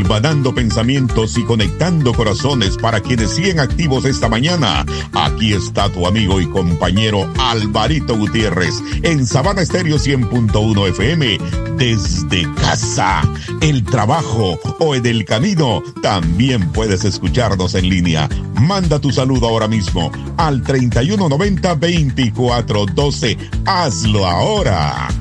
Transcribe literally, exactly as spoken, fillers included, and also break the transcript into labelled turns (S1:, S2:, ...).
S1: hilvanando pensamientos y conectando corazones para quienes siguen activos esta mañana. Aquí está tu amigo y compañero Alvarito Gutiérrez en Sabana Estéreo cien punto uno F M. Desde casa, el trabajo o en el camino, también puedes escucharnos en línea. Manda tu saludo ahora mismo al treinta y uno noventa veinticuatro doce. Hazlo ahora.